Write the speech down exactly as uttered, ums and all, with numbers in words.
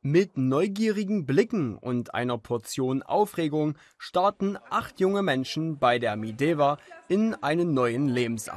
Mit neugierigen Blicken und einer Portion Aufregung starten acht junge Menschen bei der Mideva in einen neuen Lebensabschnitt.